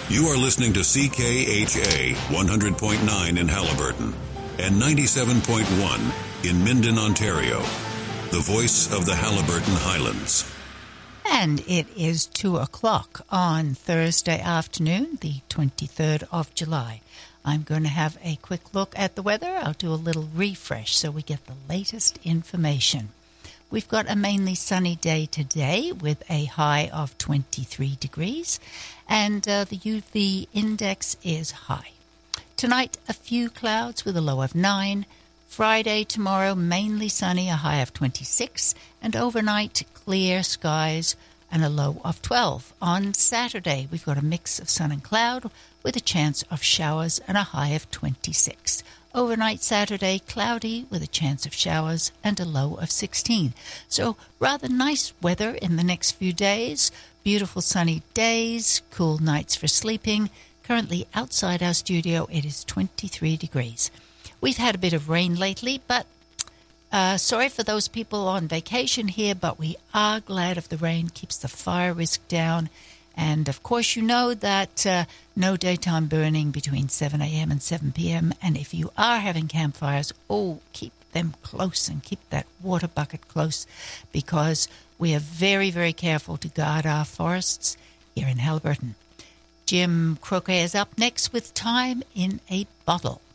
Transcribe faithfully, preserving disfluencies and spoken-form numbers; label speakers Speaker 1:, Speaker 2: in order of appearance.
Speaker 1: You are listening to C K H A one hundred point nine in Halliburton and ninety-seven point one in Minden, Ontario, the voice of the Halliburton Highlands.
Speaker 2: And it is two o'clock on Thursday afternoon, the twenty-third of July. I'm going to have a quick look at the weather. I'll do a little refresh so we get the latest information. We've got a mainly sunny day today with a high of twenty-three degrees, and uh, the U V index is high. Tonight, a few clouds with a low of nine. Friday, tomorrow, mainly sunny, a high of twenty-six, and overnight, clear skies and a low of twelve. On Saturday, we've got a mix of sun and cloud with a chance of showers and a high of twenty-six. Overnight Saturday, cloudy with a chance of showers and a low of sixteen. So rather nice weather in the next few days. Beautiful sunny days, cool nights for sleeping. Currently outside our studio, it is twenty-three degrees. We've had a bit of rain lately, but uh, sorry for those people on vacation here, but we are glad if the rain keeps the fire risk down. And, of course, you know that uh, no daytime burning between seven a.m. and seven p.m. And if you are having campfires, oh, keep them close and keep that water bucket close, because we are very, very careful to guard our forests here in Halliburton. Jim Croquet is up next with Time in a Bottle.